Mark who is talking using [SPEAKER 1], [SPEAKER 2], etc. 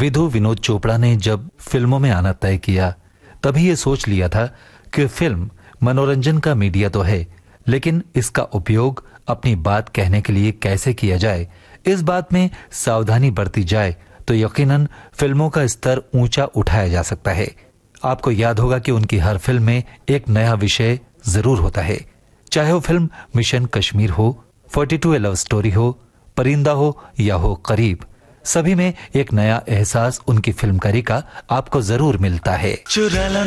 [SPEAKER 1] विधु विनोद चोपड़ा ने जब फिल्मों में आना तय किया तभी ये सोच लिया था कि फिल्म मनोरंजन का मीडिया तो है, लेकिन इसका उपयोग अपनी बात कहने के लिए कैसे किया जाए, इस बात में सावधानी बरती जाए तो यकीनन फिल्मों का स्तर ऊंचा उठाया जा सकता है। आपको याद होगा कि उनकी हर फिल्म में एक नया विषय जरूर होता है, चाहे वो फिल्म मिशन कश्मीर हो, 42 ए लव स्टोरी हो, परिंदा हो या हो करीब, सभी में एक नया एहसास उनकी फिल्मकारी का आपको जरूर मिलता है।